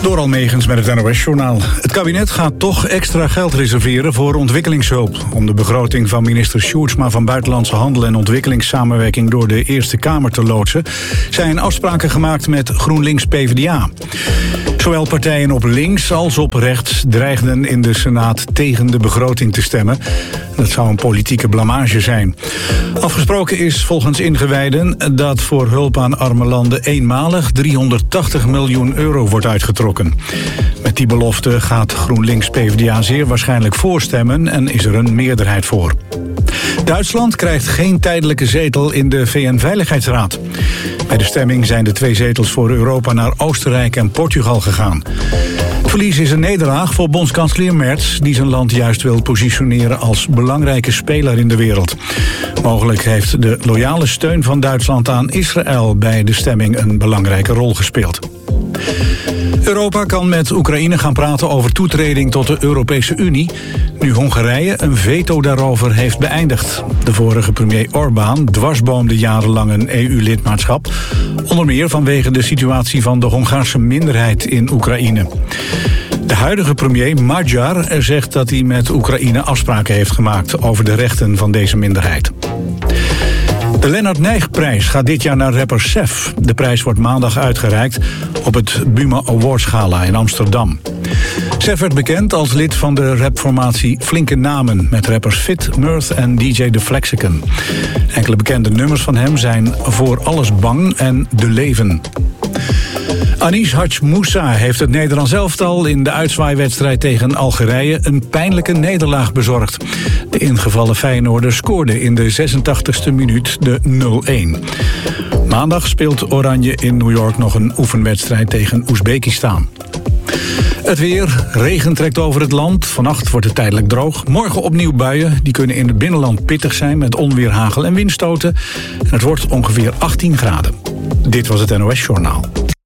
Door Almegens met het NOS-journaal. Het kabinet gaat toch extra geld reserveren voor ontwikkelingshulp. Om de begroting van minister Sjoerdsma van Buitenlandse Handel en Ontwikkelingssamenwerking door de Eerste Kamer te loodsen, zijn afspraken gemaakt met GroenLinks-PVDA. Zowel partijen op links als op rechts dreigden in de Senaat tegen de begroting te stemmen. Dat zou een politieke blamage zijn. Afgesproken is volgens ingewijden dat voor hulp aan arme landen eenmalig 380 miljoen euro wordt uitgetrokken. Met die belofte gaat GroenLinks-PVDA zeer waarschijnlijk voorstemmen en is er een meerderheid voor. Duitsland krijgt geen tijdelijke zetel in de VN-veiligheidsraad. Bij de stemming zijn de 2 zetels voor Europa naar Oostenrijk en Portugal gegaan. Verlies is een nederlaag voor bondskanselier Merz, die zijn land juist wil positioneren als belangrijke speler in de wereld. Mogelijk heeft de loyale steun van Duitsland aan Israël bij de stemming een belangrijke rol gespeeld. Europa kan met Oekraïne gaan praten over toetreding tot de Europese Unie, nu Hongarije een veto daarover heeft beëindigd. De vorige premier Orbán dwarsboomde jarenlang een EU-lidmaatschap, onder meer vanwege de situatie van de Hongaarse minderheid in Oekraïne. De huidige premier Magyar zegt dat hij met Oekraïne afspraken heeft gemaakt over de rechten van deze minderheid. De Lennart Nijgprijs gaat dit jaar naar rapper Sef. De prijs wordt maandag uitgereikt op het Buma Awards Gala in Amsterdam. Sef werd bekend als lid van de rapformatie Flinke Namen, met rappers Fit, Murth en DJ The Flexicon. Enkele bekende nummers van hem zijn Voor Alles Bang en De Leven. Anish Hadj Moussa heeft het Nederlands elftal in de uitzwaaiwedstrijd tegen Algerije een pijnlijke nederlaag bezorgd. De ingevallen Feyenoorder scoorde in de 86e minuut de 0-1. Maandag speelt Oranje in New York nog een oefenwedstrijd tegen Oezbekistan. Het weer, regen trekt over het land. Vannacht wordt het tijdelijk droog. Morgen opnieuw buien. Die kunnen in het binnenland pittig zijn met onweer, hagel en windstoten. En het wordt ongeveer 18 graden. Dit was het NOS Journaal.